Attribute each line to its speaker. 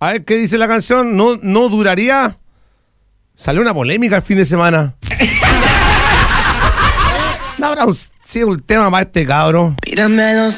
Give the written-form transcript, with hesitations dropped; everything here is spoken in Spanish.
Speaker 1: A ver qué dice la canción. No duraría. Salió una polémica el fin de semana. ¿No habrá sido un tema para este cabro?
Speaker 2: Mírame a los